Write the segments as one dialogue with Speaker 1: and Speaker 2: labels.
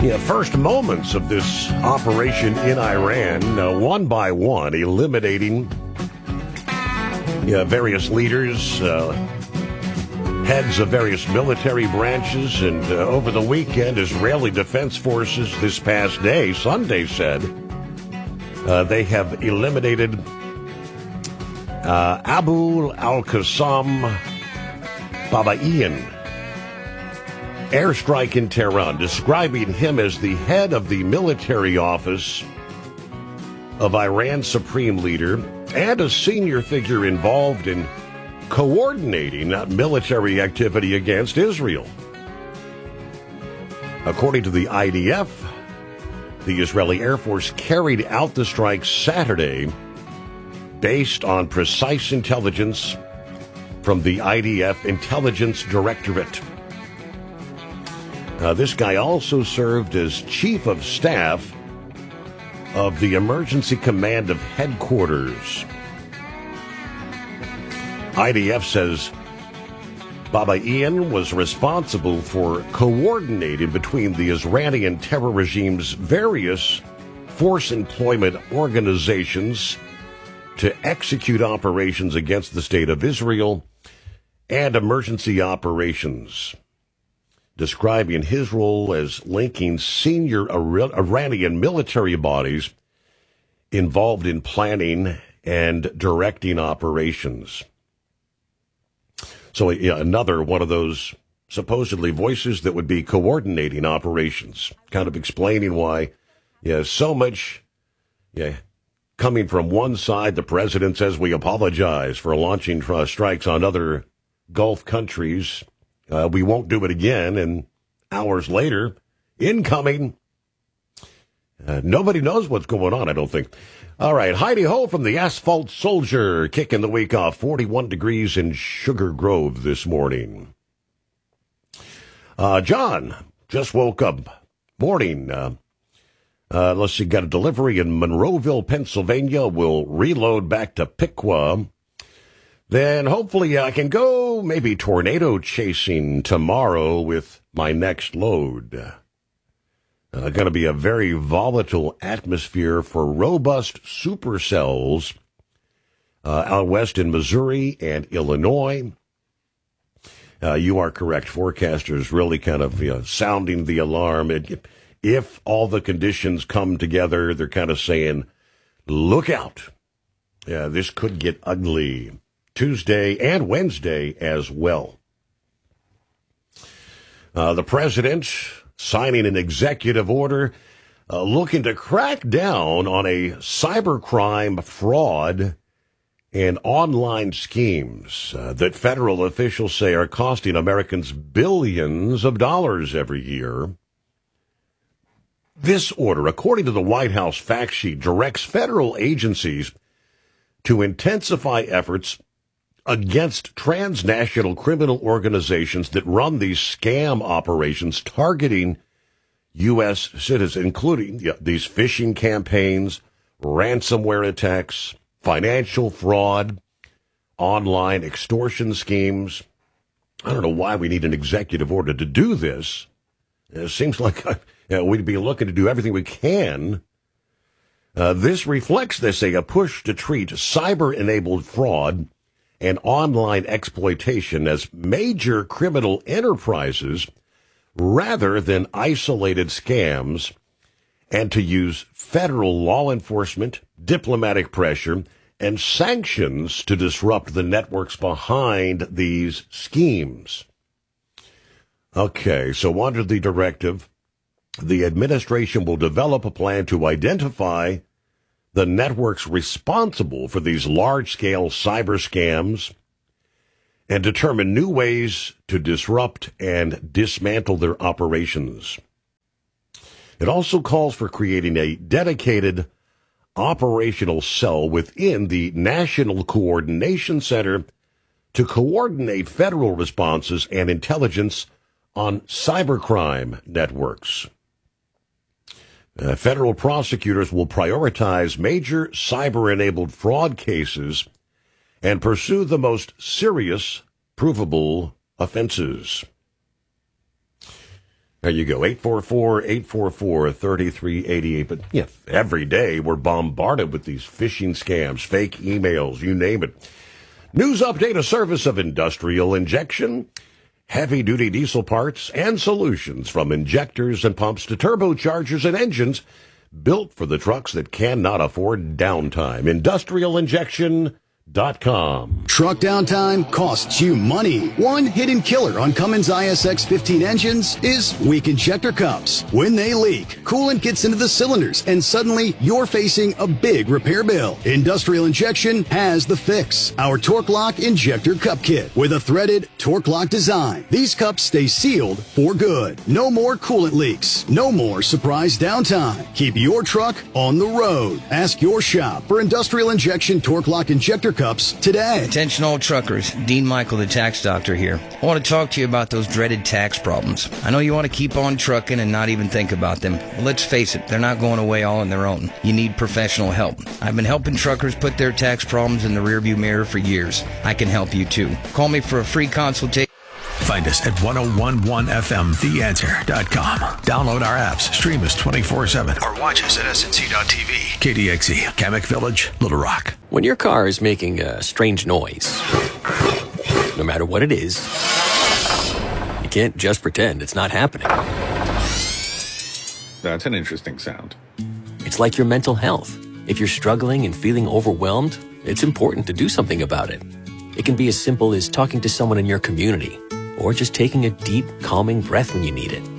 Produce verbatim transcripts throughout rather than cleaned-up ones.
Speaker 1: Yeah, first moments of this operation in Iran, uh, one by one, eliminating yeah, various leaders, uh, heads of various military branches, and uh, over the weekend, Israeli Defense Forces this past day, Sunday, said uh, they have eliminated uh, Abu al-Qassam Babaian airstrike in Tehran, describing him as the head of the military office of Iran's supreme leader and a senior figure involved in coordinating military activity against Israel. According to the I D F, the Israeli Air Force carried out the strike Saturday based on precise intelligence from the I D F Intelligence Directorate. Uh, this guy also served as chief of staff of the Emergency Command of Headquarters. I D F says Babaian was responsible for coordinating between the Israeli terror regime's various force employment organizations to execute operations against the State of Israel and emergency operations, describing his role as linking senior Iranian military bodies involved in planning and directing operations. So yeah, another one of those supposedly voices that would be coordinating operations, kind of explaining why yeah, so much yeah, coming from one side. The president says we apologize for launching uh, strikes on other Gulf countries. Uh, we won't do it again. And hours later, incoming. Uh, nobody knows what's going on, I don't think. All right, Heidi Ho from the Asphalt Soldier, kicking the week off. forty-one degrees in Sugar Grove this morning. Uh, John just woke up. Morning. Uh, uh, let's see, got a delivery in Monroeville, Pennsylvania. We'll reload back to Piqua. Then hopefully I can go maybe tornado chasing tomorrow with my next load. Uh, going to be a very volatile atmosphere for robust supercells uh, out west in Missouri and Illinois. Uh, you are correct. Forecasters really kind of you know, sounding the alarm. It, if all the conditions come together, they're kind of saying, look out. Yeah, this could get ugly. Tuesday and Wednesday as well. Uh, the president signing an executive order uh, looking to crack down on a cybercrime fraud and online schemes uh, that federal officials say are costing Americans billions of dollars every year. This order, according to the White House fact sheet, directs federal agencies to intensify efforts against transnational criminal organizations that run these scam operations targeting U S citizens, including yeah, these phishing campaigns, ransomware attacks, financial fraud, online extortion schemes. I don't know why we need an executive order to do this. It seems like uh, you know, we'd be looking to do everything we can. Uh, this reflects, they say, a push to treat cyber-enabled fraud and online exploitation as major criminal enterprises rather than isolated scams, and to use federal law enforcement, diplomatic pressure, and sanctions to disrupt the networks behind these schemes. Okay, so under the directive, the administration will develop a plan to identify the networks responsible for these large-scale cyber scams and determine new ways to disrupt and dismantle their operations. It also calls for creating a dedicated operational cell within the National Coordination Center to coordinate federal responses and intelligence on cybercrime networks. Uh, federal prosecutors will prioritize major cyber-enabled fraud cases and pursue the most serious, provable offenses. There you go, eight four four, eight four four, three three eight eight. But yeah, every day we're bombarded with these phishing scams, fake emails, you name it. News update, a service of Industrial Injection. Heavy-duty diesel parts and solutions from injectors and pumps to turbochargers and engines built for the trucks that cannot afford downtime. Industrial Injection dot com.
Speaker 2: Truck downtime costs you money. One hidden killer on Cummins I S X fifteen engines is weak injector cups. When they leak, coolant gets into the cylinders and suddenly you're facing a big repair bill. Industrial Injection has the fix. Our Torque Lock Injector Cup Kit with a threaded Torque Lock design. These cups stay sealed for good. No more coolant leaks. No more surprise downtime. Keep your truck on the road. Ask your shop for Industrial Injection Torque Lock Injector Cups today.
Speaker 3: Attention all truckers, Dean Michael, the tax doctor here. I want to talk to you about those dreaded tax problems. I know you want to keep on trucking and not even think about them. Well, let's face it, they're not going away all on their own. You need professional help. I've been helping truckers put their tax problems in the rearview mirror for years. I can help you too. Call me for a free consultation.
Speaker 4: Find us at ten eleven F M the answer dot com. Download our apps, stream us twenty-four seven, or watch us at S N C dot T V. K D X E, Kamek Village, Little Rock.
Speaker 5: When your car is making a strange noise, no matter what it is, you can't just pretend it's not happening.
Speaker 6: That's an interesting sound.
Speaker 5: It's like your mental health. If you're struggling and feeling overwhelmed, it's important to do something about it. It can be as simple as talking to someone in your community, or just taking a deep, calming breath when you need it.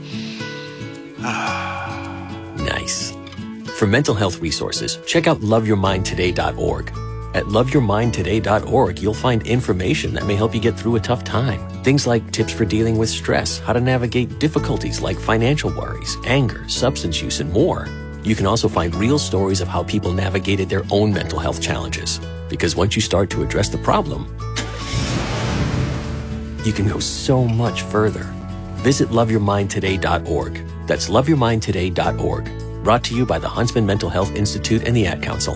Speaker 5: Nice. For mental health resources, check out love your mind today dot org. At love your mind today dot org, you'll find information that may help you get through a tough time. Things like tips for dealing with stress, how to navigate difficulties like financial worries, anger, substance use, and more. You can also find real stories of how people navigated their own mental health challenges. Because once you start to address the problem, you can go so much further. Visit love your mind today dot org. That's love your mind today dot org. Brought to you by the Huntsman Mental Health Institute and the Ad Council.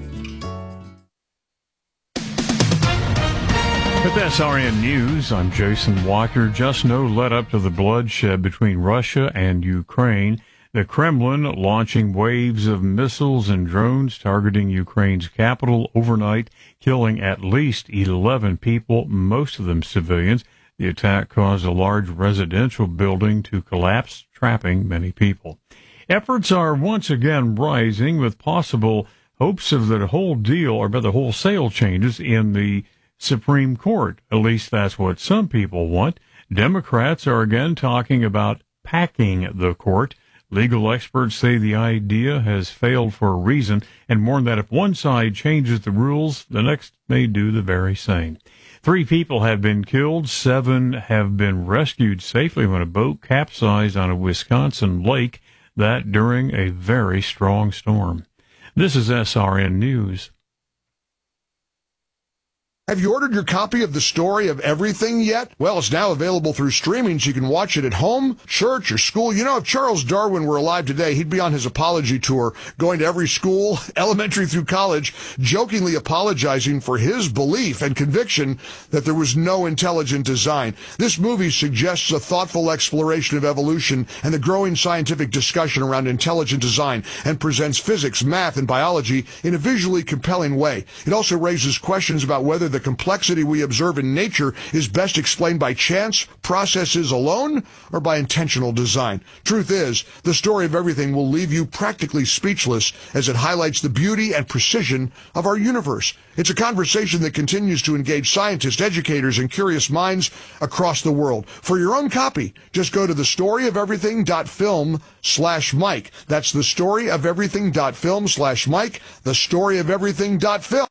Speaker 7: With S R N News, I'm Jason Walker. Just no let up to the bloodshed between Russia and Ukraine. The Kremlin launching waves of missiles and drones targeting Ukraine's capital overnight, killing at least eleven people, most of them civilians. The attack caused a large residential building to collapse, trapping many people. Efforts are once again rising with possible hopes of the whole deal, or rather wholesale changes in the Supreme Court. At least that's what some people want. Democrats are again talking about packing the court. Legal experts say the idea has failed for a reason and warn that if one side changes the rules, the next may do the very same. Three people have been killed. Seven have been rescued safely when a boat capsized on a Wisconsin lake, that during a very strong storm. This is S R N News.
Speaker 8: Have you ordered your copy of The Story of Everything yet? Well, it's now available through streaming, so you can watch it at home, church, or school. You know, if Charles Darwin were alive today, he'd be on his apology tour, going to every school, elementary through college, jokingly apologizing for his belief and conviction that there was no intelligent design. This movie suggests a thoughtful exploration of evolution and the growing scientific discussion around intelligent design, and presents physics, math, and biology in a visually compelling way. It also raises questions about whether the complexity we observe in nature is best explained by chance, processes alone, or by intentional design. Truth is, The Story of Everything will leave you practically speechless as it highlights the beauty and precision of our universe. It's a conversation that continues to engage scientists, educators, and curious minds across the world. For your own copy, just go to the story of everything dot film slash Mike. That's the story of everything dot film slash Mike, the story of everything dot film.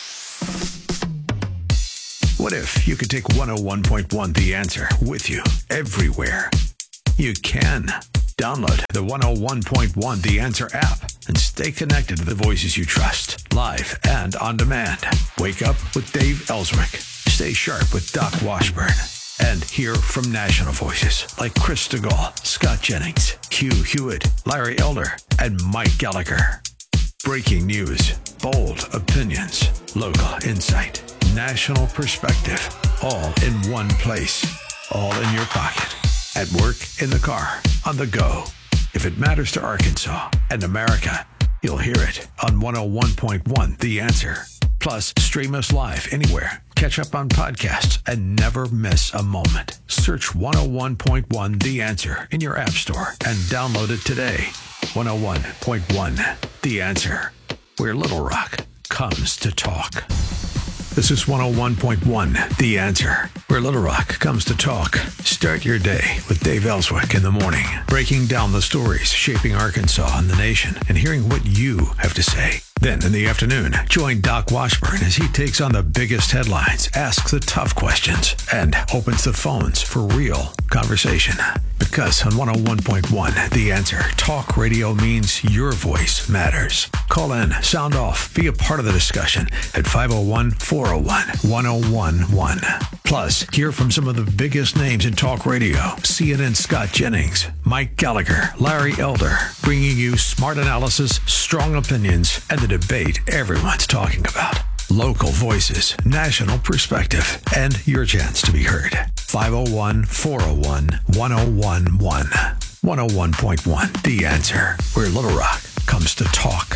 Speaker 4: What if you could take one oh one point one The Answer with you everywhere? You can. Download the one oh one point one The Answer app and stay connected to the voices you trust, live and on demand. Wake up with Dave Ellswick. Stay sharp with Doc Washburn. And hear from national voices like Chris DeGaulle, Scott Jennings, Hugh Hewitt, Larry Elder, and Mike Gallagher. Breaking news, bold opinions, local insight, national perspective, all in one place, all in your pocket. At work, in the car, on the go. If it matters to Arkansas and America, you'll hear it on one oh one point one The Answer. Plus, stream us live anywhere. Catch up on podcasts and never miss a moment. Search one oh one point one The Answer in your app store and download it today. one oh one point one The Answer, where Little Rock comes to talk. This is one oh one point one The Answer, where Little Rock comes to talk. Start your day with Dave Ellswick in the morning, breaking down the stories shaping Arkansas and the nation and hearing what you have to say. Then in the afternoon, join Doc Washburn as he takes on the biggest headlines, asks the tough questions, and opens the phones for real conversation. Because on one oh one point one The Answer, talk radio means your voice matters. Call in, sound off, be a part of the discussion at five oh one, four oh one, one oh one one. Plus, hear from some of the biggest names in talk radio. C N N's Scott Jennings, Mike Gallagher, Larry Elder, bringing you smart analysis, strong opinions, and the debate everyone's talking about. Local voices, national perspective, and your chance to be heard. five oh one, four oh one, one oh one one. one oh one point one The Answer, where Little Rock comes to talk.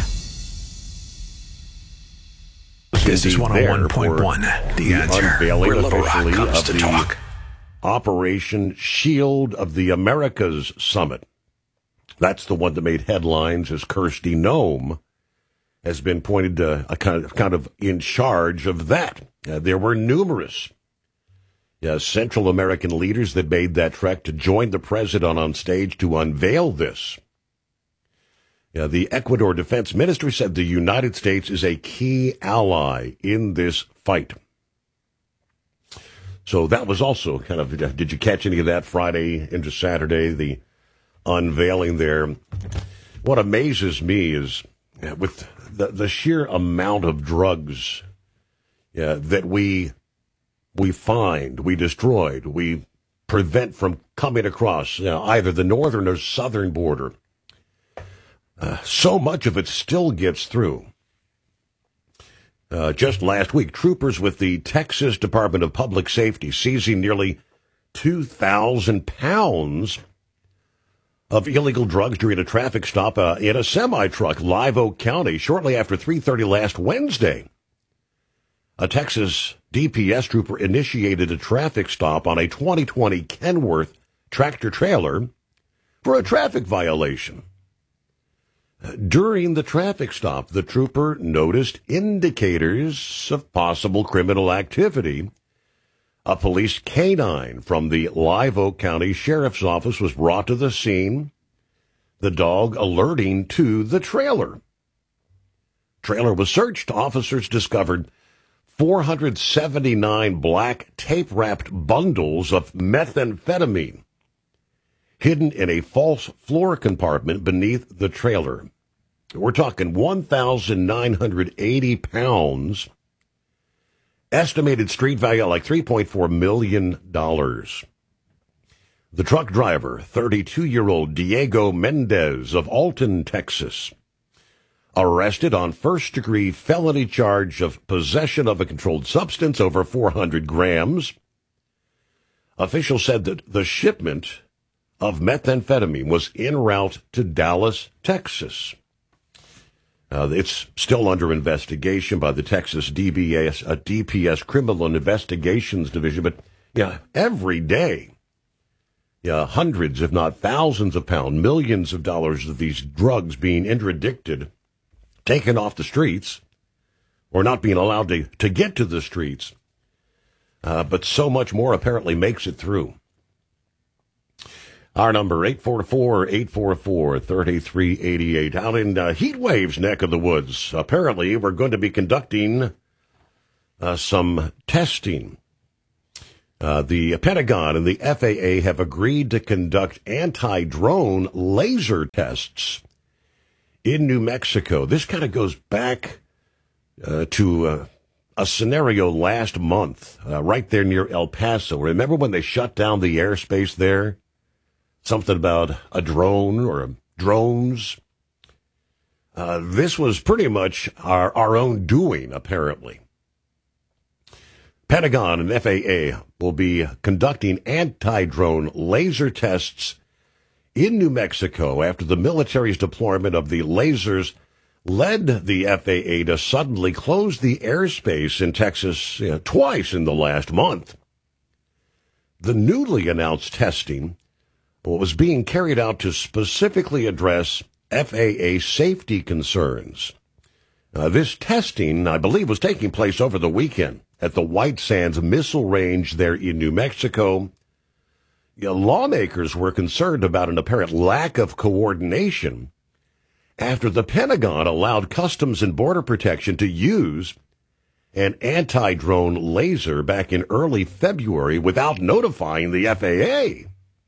Speaker 4: This is one oh one point one The Answer, where Little Rock comes to talk.
Speaker 1: Operation Shield of the Americas Summit. That's the one that made headlines as Kirsty Nome has been pointed to a kind of, kind of in charge of that. Uh, there were numerous uh, Central American leaders that made that trek to join the president on stage to unveil this. Uh, the Ecuador Defense Ministry said the United States is a key ally in this fight. So that was also kind of, did you catch any of that Friday into Saturday, the unveiling there? What amazes me is uh, with the, the sheer amount of drugs uh, that we we find, we destroyed, we prevent from coming across you know, either the northern or southern border. Uh, so much of it still gets through. Uh, just last week, troopers with the Texas Department of Public Safety seizing nearly two thousand pounds of illegal drugs during a traffic stop uh, in a semi-truck, Live Oak County, shortly after three thirty last Wednesday. A Texas D P S trooper initiated a traffic stop on a twenty twenty Kenworth tractor-trailer for a traffic violation. During the traffic stop, the trooper noticed indicators of possible criminal activity. A police canine from the Live Oak County Sheriff's Office was brought to the scene, the dog alerting to the trailer. Trailer was searched. Officers discovered four hundred seventy-nine black tape-wrapped bundles of methamphetamine hidden in a false floor compartment beneath the trailer. We're talking one thousand nine hundred eighty pounds. Estimated street value like three point four million dollars. The truck driver, thirty-two-year-old Diego Mendez of Alton, Texas, arrested on first-degree felony charge of possession of a controlled substance over four hundred grams. Officials said that the shipment of methamphetamine was en route to Dallas, Texas. Uh, it's still under investigation by the Texas D B S, uh, D P S Criminal Investigations Division. But, yeah, every day, yeah, hundreds, if not thousands of pounds, millions of dollars of these drugs being interdicted, taken off the streets, or not being allowed to, to get to the streets. Uh, but so much more apparently makes it through. Our number, eight four four, eight four four, three three eight eight. Out in uh, Heat Wave's neck of the woods, apparently we're going to be conducting uh, some testing. Uh, the Pentagon and the F A A have agreed to conduct anti-drone laser tests in New Mexico. This kind of goes back uh, to uh, a scenario last month, uh, right there near El Paso. Remember when they shut down the airspace there? Something about a drone or a drones. Uh, this was pretty much our, our own doing, apparently. Pentagon and F A A will be conducting anti-drone laser tests in New Mexico after the military's deployment of the lasers led the F A A to suddenly close the airspace in Texas you know, twice in the last month. The newly announced testing was being carried out to specifically address F A A safety concerns. Uh, this testing, I believe, was taking place over the weekend at the White Sands Missile Range there in New Mexico. You know, lawmakers were concerned about an apparent lack of coordination after the Pentagon allowed Customs and Border Protection to use an anti-drone laser back in early February without notifying the F A A.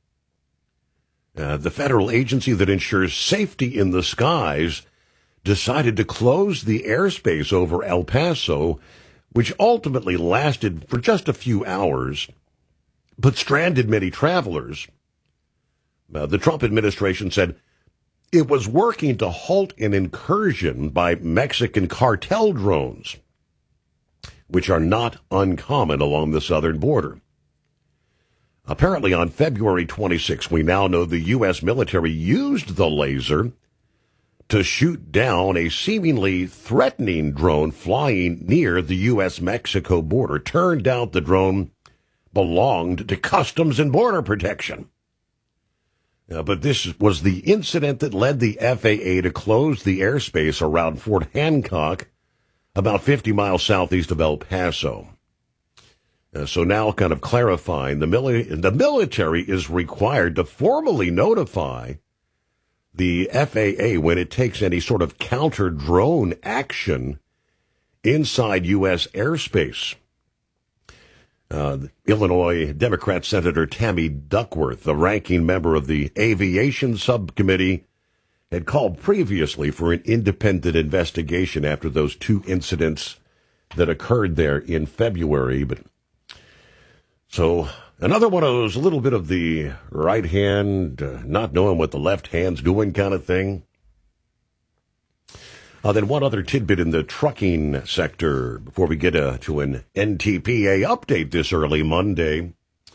Speaker 1: Uh, the federal agency that ensures safety in the skies decided to close the airspace over El Paso, which ultimately lasted for just a few hours, but stranded many travelers. Uh, the Trump administration said it was working to halt an incursion by Mexican cartel drones, which are not uncommon along the southern border. Apparently, on February twenty-sixth, we now know the U S military used the laser to shoot down a seemingly threatening drone flying near the U S Mexico border. Turned out the drone belonged to Customs and Border Protection. Uh, but this was the incident that led the F A A to close the airspace around Fort Hancock, about fifty miles southeast of El Paso. Uh, so now kind of clarifying, the, mili- the military is required to formally notify the F A A when it takes any sort of counter-drone action inside U S airspace. Uh, Illinois Democrat Senator Tammy Duckworth, the ranking member of the Aviation Subcommittee, had called previously for an independent investigation after those two incidents that occurred there in February. But so another one of those, a little bit of the right hand, uh, not knowing what the left hand's doing kind of thing. Uh, then one other tidbit in the trucking sector before we get uh, to an N T P A update this early Monday.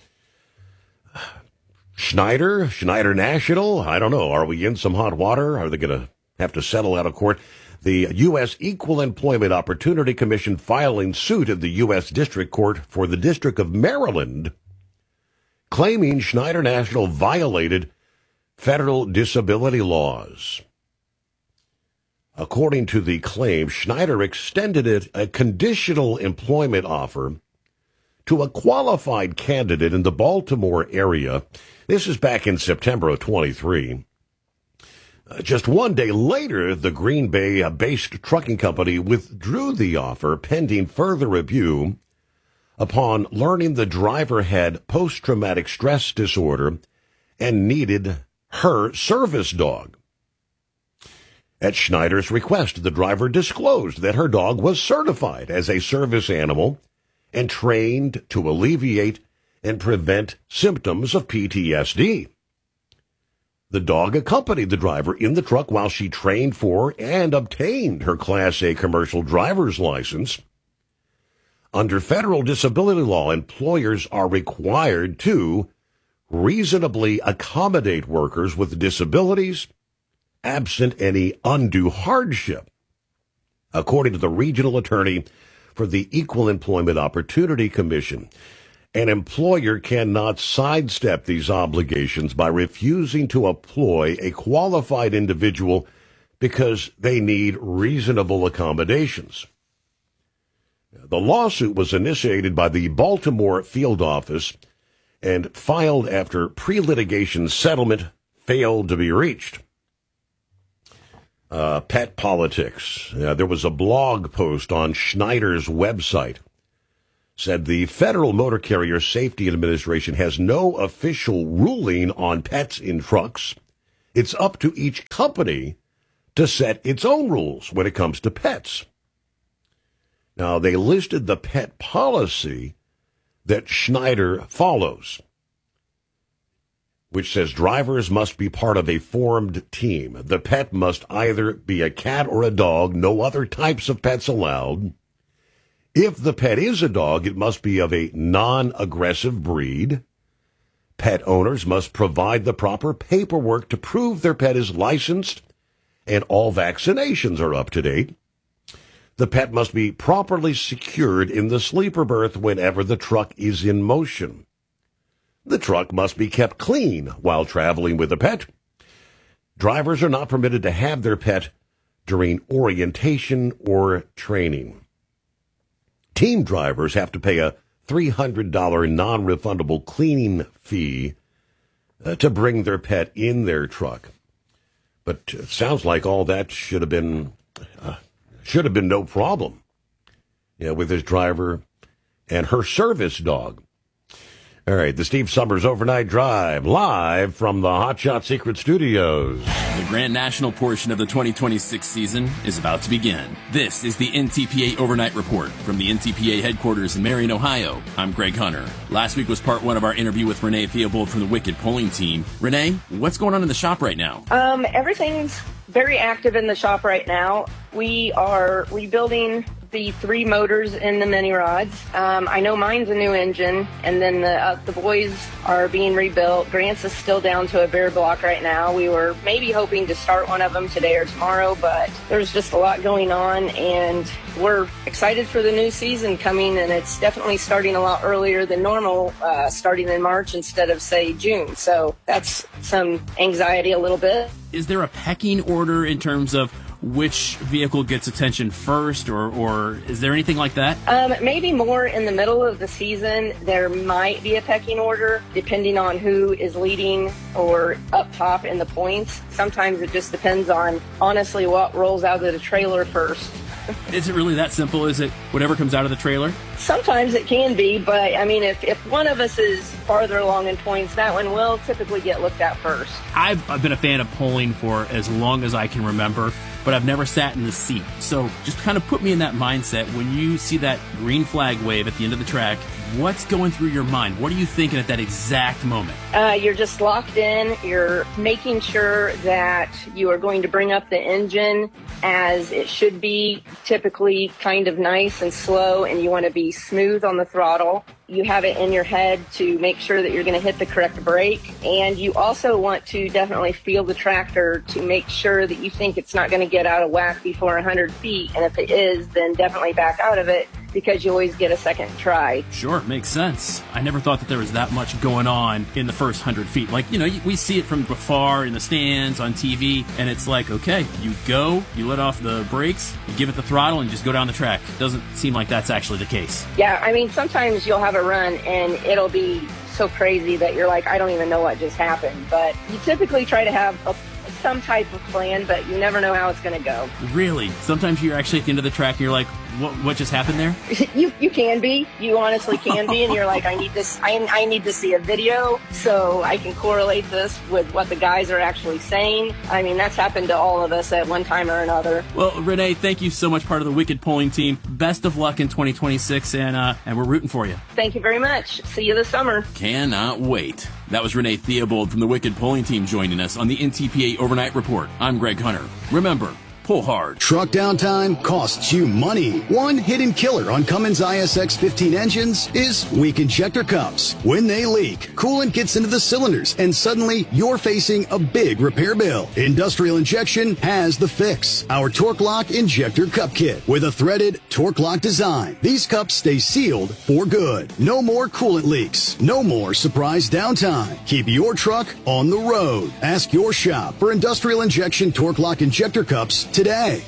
Speaker 1: Schneider, Schneider National, I don't know. Are we in some hot water? Are they going to have to settle out of court? The U S Equal Employment Opportunity Commission filing suit at the U S District Court for the District of Maryland, claiming Schneider National violated federal disability laws. According to the claim, Schneider extended it a conditional employment offer to a qualified candidate in the Baltimore area. This is back in September of twenty-three. Uh, just one day later, the Green Bay-based trucking company withdrew the offer pending further review upon learning the driver had post-traumatic stress disorder and needed her service dog. At Schneider's request, the driver disclosed that her dog was certified as a service animal and trained to alleviate and prevent symptoms of P T S D. The dog accompanied the driver in the truck while she trained for and obtained her Class A commercial driver's license. Under federal disability law, employers are required to reasonably accommodate workers with disabilities, absent any undue hardship. According to the regional attorney for the Equal Employment Opportunity Commission, an employer cannot sidestep these obligations by refusing to employ a qualified individual because they need reasonable accommodations. The lawsuit was initiated by the Baltimore field office and filed after pre-litigation settlement failed to be reached. Uh, pet politics. Uh, there was a blog post on Schneider's website. Said the Federal Motor Carrier Safety Administration has no official ruling on pets in trucks. It's up to each company to set its own rules when it comes to pets. Now, they listed the pet policy that Schneider follows, which says drivers must be part of a formed team. The pet must either be a cat or a dog, no other types of pets allowed. If the pet is a dog, it must be of a non-aggressive breed. Pet owners must provide the proper paperwork to prove their pet is licensed and all vaccinations are up to date. The pet must be properly secured in the sleeper berth whenever the truck is in motion. The truck must be kept clean while traveling with the pet. Drivers are not permitted to have their pet during orientation or training. Team drivers have to pay a three hundred dollars non-refundable cleaning fee uh, to bring their pet in their truck. But it sounds like all that should have been uh, should have been no problem, you know, with this driver and her service dog. All right, the Steve Summers Overnight Drive, live from the Hot Shot Secret Studios.
Speaker 6: The Grand National portion of the twenty twenty-six season is about to begin. This is the N T P A Overnight Report from the N T P A headquarters in Marion, Ohio. I'm Greg Hunter. Last week was part one of our interview with Renee Theobald from the Wicked Polling Team. Renee, what's going on in the shop right now?
Speaker 9: Um, everything's very active in the shop right now. We are rebuilding the three motors in the mini rods. Um, I know mine's a new engine, and then the uh, the boys are being rebuilt. Grant's is still down to a bare block right now. We were maybe hoping to start one of them today or tomorrow, but there's just a lot going on, and we're excited for the new season coming, and it's definitely starting a lot earlier than normal, uh, starting in March instead of, say, June. So that's some anxiety a little bit.
Speaker 6: Is there a pecking order in terms of which vehicle gets attention first, or, or is there anything like that?
Speaker 9: Um, maybe more in the middle of the season, there might be a pecking order, depending on who is leading or up top in the points. Sometimes it just depends on, honestly, what rolls out of the trailer first.
Speaker 6: Is it really that simple? Is it whatever comes out of the trailer?
Speaker 9: Sometimes it can be, but I mean, if, if one of us is farther along in points, that one will typically get looked at first.
Speaker 6: I've, I've been a fan of polling for as long as I can remember, but I've never sat in the seat. So just kind of put me in that mindset. When you see that green flag wave at the end of the track, what's going through your mind? What are you thinking at that exact moment?
Speaker 9: Uh, you're just locked in. You're making sure that you are going to bring up the engine as it should be, typically kind of nice and slow, and you want to be smooth on the throttle. You have it in your head to make sure that you're going to hit the correct brake, and you also want to definitely feel the tractor to make sure that you think it's not going to get out of whack before one hundred feet, and if it is, then definitely back out of it, because you always get a second try.
Speaker 6: Sure, makes sense. I never thought that there was that much going on in the first one hundred feet. Like, you know, we see it from afar in the stands, on T V, and it's like, okay, you go, you let off the brakes, you give it the throttle, and just go down the track. Doesn't seem like that's actually the case.
Speaker 9: Yeah, I mean, sometimes you'll have a run, and it'll be so crazy that you're like, I don't even know what just happened. But you typically try to have a some type of plan, but you never know how it's going to go.
Speaker 6: Really? Sometimes you're actually at the end of the track and you're like, what what just happened there?
Speaker 9: you you can be. You honestly can be, and you're like, I need this. I, I need to see a video so I can correlate this with what the guys are actually saying. I mean, that's happened to all of us at one time or another.
Speaker 6: Well, Renee, thank you so much, part of the Wicked Polling Team. Best of luck in twenty twenty-six, and uh, and we're rooting for you.
Speaker 9: Thank you very much. See you this summer.
Speaker 6: Cannot wait. That was Renee Theobald from the Wicked Polling Team joining us on the N T P A Overnight Report. I'm Greg Hunter. Remember, pull hard.
Speaker 2: Truck downtime costs you money. One hidden killer on Cummins I S X fifteen engines is weak injector cups. When they leak, coolant gets into the cylinders, and suddenly you're facing a big repair bill. Industrial Injection has the fix. Our Torque Lock Injector Cup Kit with a threaded Torque Lock design. These cups stay sealed for good. No more coolant leaks. No more surprise downtime. Keep your truck on the road. Ask your shop for Industrial Injection Torque Lock Injector Cups today.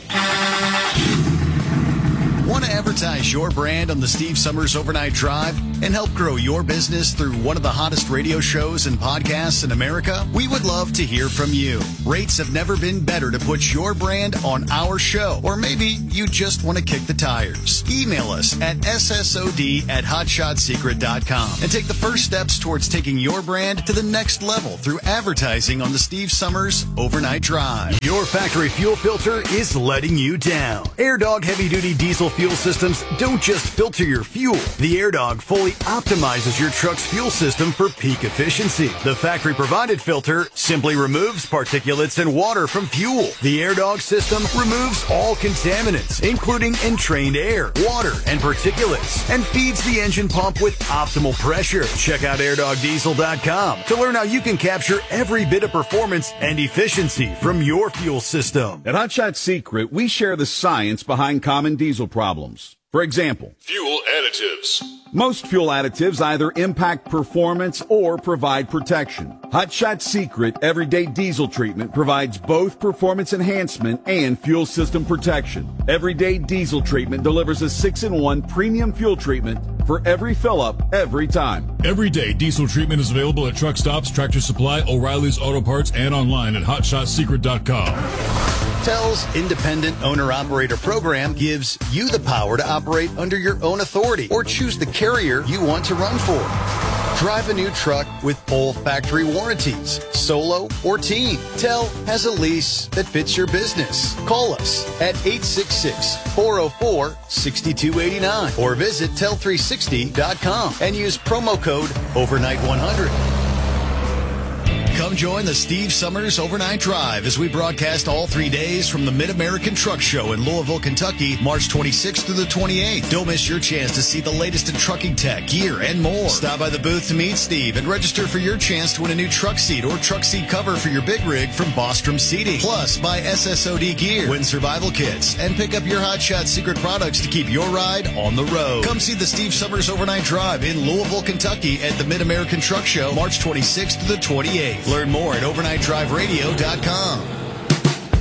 Speaker 2: Want to advertise your brand on the Steve Summers Overnight Drive and help grow your business through one of the hottest radio shows and podcasts in America? We would love to hear from you. Rates have never been better to put your brand on our show, or maybe you just want to kick the tires. Email us at S S O D at hot shot secret dot com and take the first steps towards taking your brand to the next level through advertising on the Steve Summers Overnight Drive. Your factory fuel filter is letting you down. AirDog heavy-duty diesel fuel systems don't just filter your fuel. The AirDog fully optimizes your truck's fuel system for peak efficiency. The factory-provided filter simply removes particulates and water from fuel. The AirDog system removes all contaminants, including entrained air, water, and particulates, and feeds the engine pump with optimal pressure. Check out air dog diesel dot com to learn how you can capture every bit of performance and efficiency from your fuel system.
Speaker 10: At Hot Shot Secret, we share the science behind common diesel problems. For example,
Speaker 11: fuel additives.
Speaker 10: Most fuel additives either impact performance or provide protection. Hot Shot Secret Everyday Diesel Treatment provides both performance enhancement and fuel system protection. Everyday Diesel Treatment delivers a six in one premium fuel treatment for every fill-up, every time.
Speaker 11: Everyday Diesel Treatment is available at truck stops, Tractor Supply, O'Reilly's Auto Parts, and online at hot shot secret dot com.
Speaker 2: Tell's Independent Owner-Operator Program gives you the power to operate under your own authority or choose the carrier you want to run for. Drive a new truck with full factory warranties, solo or team. Tell has a lease that fits your business. Call us at eight six six, four oh four, six two eight nine or visit tell three sixty dot com and use promo code overnight one hundred. Come join the Steve Summers Overnight Drive as we broadcast all three days from the Mid-American Truck Show in Louisville, Kentucky, March twenty-sixth through the twenty-eighth. Don't miss your chance to see the latest in trucking tech, gear, and more. Stop by the booth to meet Steve and register for your chance to win a new truck seat or truck seat cover for your big rig from Bostrom Seating. Plus, buy S S O D gear, win survival kits, and pick up your Hot Shot Secret products to keep your ride on the road. Come see the Steve Summers Overnight Drive in Louisville, Kentucky at the Mid-American Truck Show, March twenty-sixth to the twenty-eighth. Learn more at overnight drive radio dot com.